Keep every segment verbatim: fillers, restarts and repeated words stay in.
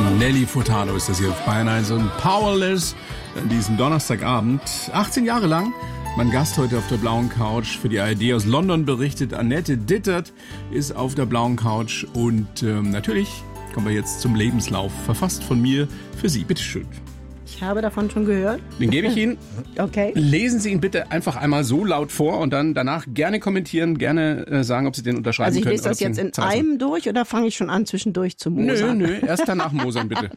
Nelly Furtado ist das hier auf Bayern eins und Powerless an diesem Donnerstagabend. achtzehn Jahre lang. Mein Gast heute auf der blauen Couch für die A R D aus London berichtet. Annette Dittert ist auf der blauen Couch und ähm, natürlich kommen wir jetzt zum Lebenslauf. Verfasst von mir für Sie. Bitteschön. Ich habe davon schon gehört. Den gebe ich Ihnen. Okay. Lesen Sie ihn bitte einfach einmal so laut vor und dann danach gerne kommentieren, gerne äh, sagen, ob Sie den unterschreiben Also ich können. lese das jetzt in Zeichen. einem durch oder fange ich schon an, zwischendurch zu Nö, mosern? nö, erst danach mosern bitte.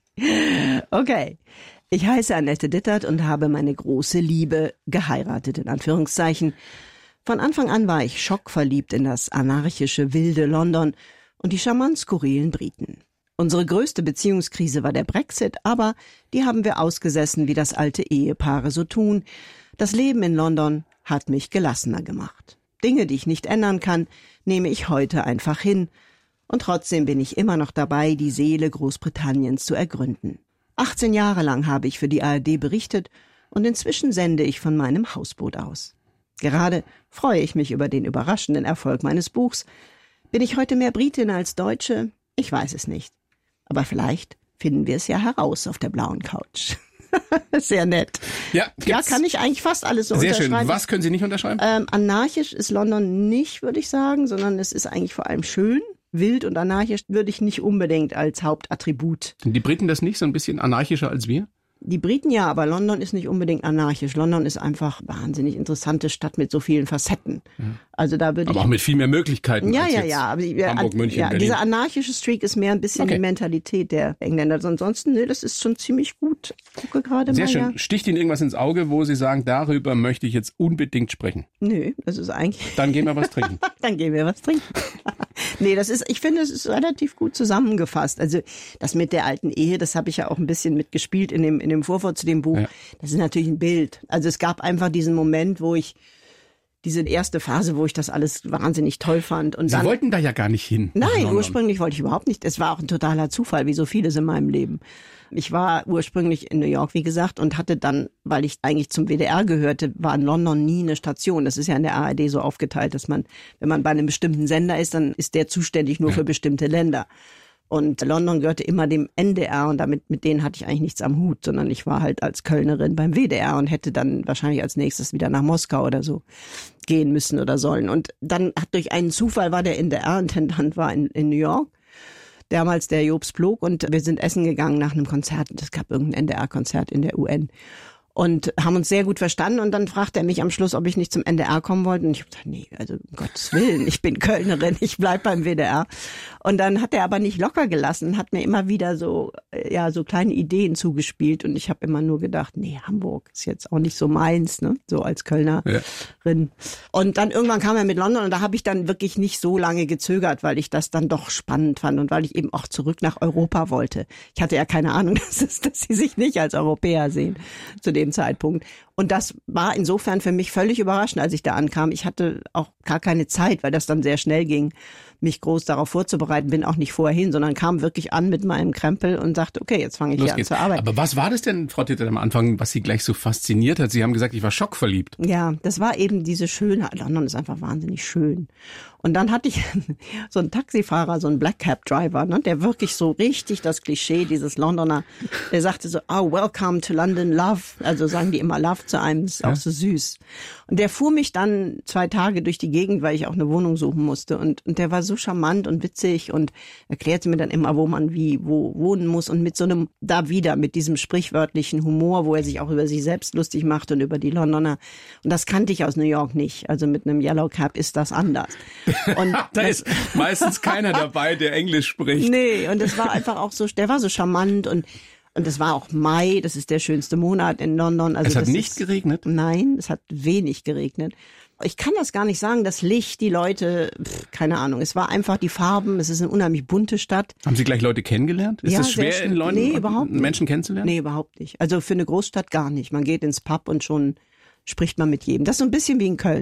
Okay. Okay. Ich heiße Annette Dittert und habe meine große Liebe geheiratet, in Anführungszeichen. Von Anfang an war ich schockverliebt in das anarchische, wilde London und die charmant skurrilen Briten. Unsere größte Beziehungskrise war der Brexit, aber die haben wir ausgesessen, wie das alte Ehepaare so tun. Das Leben in London hat mich gelassener gemacht. Dinge, die ich nicht ändern kann, nehme ich heute einfach hin. Und trotzdem bin ich immer noch dabei, die Seele Großbritanniens zu ergründen. achtzehn Jahre lang habe ich für die A R D berichtet und inzwischen sende ich von meinem Hausboot aus. Gerade freue ich mich über den überraschenden Erfolg meines Buchs. Bin ich heute mehr Britin als Deutsche? Ich weiß es nicht. Aber vielleicht finden wir es ja heraus auf der blauen Couch. Sehr nett. Ja, ja, kann ich eigentlich fast alles so sehr unterschreiben. schön. Was können Sie nicht unterschreiben? Ähm, anarchisch ist London nicht, würde ich sagen, sondern es ist eigentlich vor allem schön. Wild und anarchisch würde ich nicht unbedingt als Hauptattribut. Sind die Briten das nicht so ein bisschen anarchischer als wir? Die Briten ja, aber London ist nicht unbedingt anarchisch. London ist einfach eine wahnsinnig interessante Stadt mit so vielen Facetten. Ja. Also da würde aber ich auch mit viel mehr Möglichkeiten ja, als ja, jetzt ja, aber ja, Hamburg, München, ja, Berlin. dieser anarchische Streak ist mehr ein bisschen okay. die Mentalität der Engländer. Ansonsten, nee, das ist schon ziemlich gut. Ich gucke gerade Sehr mal. schön. Ja. Sticht Ihnen irgendwas ins Auge, wo Sie sagen, darüber möchte ich jetzt unbedingt sprechen? Nö, das ist eigentlich... Dann gehen wir was trinken. Dann gehen wir was trinken. Nee, das ist, ich finde, es ist relativ gut zusammengefasst. Also das mit der alten Ehe, das habe ich ja auch ein bisschen mitgespielt in dem, in dem Vorwort zu dem Buch. Ja. Das ist natürlich ein Bild. Also es gab einfach diesen Moment, wo ich, diese erste Phase, wo ich das alles wahnsinnig toll fand. Und Sie dann, wollten da ja gar nicht hin. Nein, ursprünglich wollte ich überhaupt nicht. Es war auch ein totaler Zufall, wie so vieles in meinem Leben. Ich war ursprünglich in New York, wie gesagt, und hatte dann, weil ich eigentlich zum W D R gehörte, war in London nie eine Station. Das ist ja in der A R D so aufgeteilt, dass man, wenn man bei einem bestimmten Sender ist, dann ist der zuständig nur ja. für bestimmte Länder. Und London gehörte immer dem N D R und damit mit denen hatte ich eigentlich nichts am Hut, sondern ich war halt als Kölnerin beim W D R und hätte dann wahrscheinlich als nächstes wieder nach Moskau oder so gehen müssen oder sollen. Und dann hat durch einen Zufall war der N D R-Intendant war in, in New York. Damals der Jobst Blog und wir sind essen gegangen nach einem Konzert. Es gab irgendein N D R-Konzert in der U N. Und haben uns sehr gut verstanden und dann fragte er mich am Schluss, ob ich nicht zum N D R kommen wollte. Und ich habe gesagt, nee, also um Gottes Willen, ich bin Kölnerin, ich bleib beim W D R. Und dann hat er aber nicht locker gelassen, hat mir immer wieder so ja so kleine Ideen zugespielt und ich habe immer nur gedacht, nee, Hamburg ist jetzt auch nicht so meins, ne, so als Kölnerin. Ja. Und dann irgendwann kam er mit London und da habe ich dann wirklich nicht so lange gezögert, weil ich das dann doch spannend fand und weil ich eben auch zurück nach Europa wollte. Ich hatte ja keine Ahnung, dass, es, dass sie sich nicht als Europäer sehen zu dem Zeitpunkt. Und das war insofern für mich völlig überraschend, als ich da ankam. Ich hatte auch gar keine Zeit, weil das dann sehr schnell ging, mich groß darauf vorzubereiten. Bin auch nicht vorher hin, sondern kam wirklich an mit meinem Krempel und sagte, okay, jetzt fange ich hier an zu arbeiten. Aber was war das denn, Frau Dittert, am Anfang, was Sie gleich so fasziniert hat? Sie haben gesagt, ich war schockverliebt. Ja, das war eben diese Schönheit. London ist einfach wahnsinnig schön. Und dann hatte ich so einen Taxifahrer, so einen Black Cab Driver, ne, der wirklich so richtig das Klischee dieses Londoner, der sagte so, oh, welcome to London, love. Also sagen die immer love zu einem, ist ja. auch so süß. Und der fuhr mich dann zwei Tage durch die Gegend, weil ich auch eine Wohnung suchen musste. Und, und der war so charmant und witzig und erklärte mir dann immer, wo man wie, wo wohnen muss. Und mit so einem, da wieder, mit diesem sprichwörtlichen Humor, wo er sich auch über sich selbst lustig macht und über die Londoner. Und das kannte ich aus New York nicht. Also mit einem Yellow Cab ist das anders. Und da ist meistens keiner dabei, der Englisch spricht. Nee, und es war einfach auch so, der war so charmant und und es war auch Mai, das ist der schönste Monat in London. Also es hat das nicht ist, geregnet? Nein, es hat wenig geregnet. Ich kann das gar nicht sagen, das Licht, die Leute, pff, keine Ahnung. Es war einfach die Farben, es ist eine unheimlich bunte Stadt. Haben Sie gleich Leute kennengelernt? Ist ja, es schwer in London, nee, überhaupt nicht. Menschen kennenzulernen? Nee, überhaupt nicht. Also für eine Großstadt gar nicht. Man geht ins Pub und schon spricht man mit jedem. Das ist so ein bisschen wie in Köln.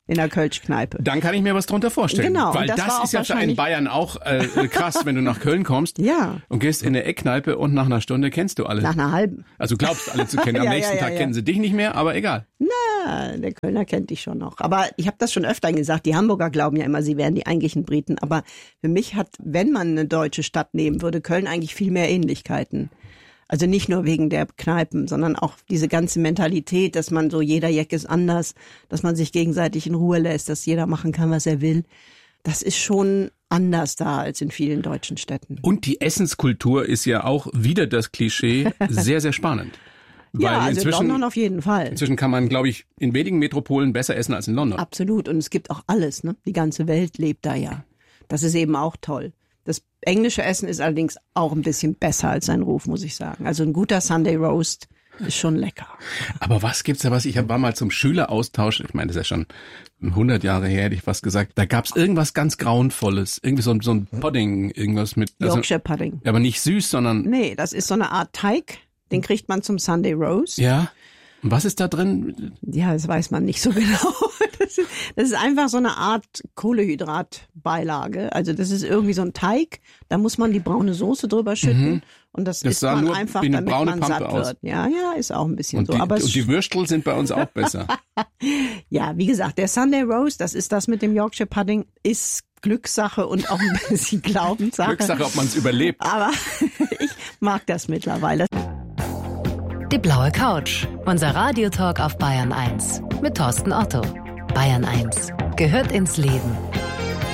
in der Kölschkneipe. Dann kann ich mir was drunter vorstellen. Genau. Weil das, das ist ja für einen Bayern auch äh, krass, wenn du nach Köln kommst ja. und gehst in eine Eckkneipe und nach einer Stunde kennst du alle. Nach einer halben. Also glaubst alle zu kennen. Am ja, nächsten ja, ja, Tag ja. kennen sie dich nicht mehr, aber egal. Na, der Kölner kennt dich schon noch. Aber ich habe das schon öfter gesagt, die Hamburger glauben ja immer, sie wären die eigentlichen Briten. Aber für mich hat, wenn man eine deutsche Stadt nehmen würde, Köln eigentlich viel mehr Ähnlichkeiten. Also nicht nur wegen der Kneipen, sondern auch diese ganze Mentalität, dass man so, jeder Jack ist anders, dass man sich gegenseitig in Ruhe lässt, dass jeder machen kann, was er will. Das ist schon anders da als in vielen deutschen Städten. Und die Essenskultur ist ja auch wieder das Klischee sehr, sehr spannend. Weil ja, also inzwischen, in London auf jeden Fall. Inzwischen kann man, glaube ich, in wenigen Metropolen besser essen als in London. Absolut. Und es gibt auch alles, ne? Die ganze Welt lebt da ja. Das ist eben auch toll. Das englische Essen ist allerdings auch ein bisschen besser als sein Ruf, muss ich sagen. Also ein guter Sunday Roast ist schon lecker. Aber was gibt's da was? Ich war mal zum Schüleraustausch, ich meine, das ist ja schon hundert Jahre her, hätte ich fast gesagt. Da gab's irgendwas ganz Grauenvolles. Irgendwie so, so ein Pudding, irgendwas mit... Also, Yorkshire Pudding. Aber nicht süß, sondern... Nee, das ist so eine Art Teig. Den kriegt man zum Sunday Roast. Ja. Und was ist da drin? Ja, das weiß man nicht so genau. Das ist, das ist einfach so eine Art Kohlehydratbeilage. Also das ist irgendwie so ein Teig. Da muss man die braune Soße drüber schütten. Mhm. Und das, das isst man nur einfach, damit man Pampe satt aus. wird. Ja, ja, ist auch ein bisschen und so. Die, aber und die Würstel sind bei uns auch besser. Ja, wie gesagt, der Sunday Roast, das ist das mit dem Yorkshire Pudding, ist Glückssache und auch ein bisschen Glaubenssache. Glückssache, ob man es überlebt. Aber ich mag das mittlerweile. Die blaue Couch, unser Radiotalk auf Bayern eins mit Thorsten Otto. Bayern eins gehört ins Leben.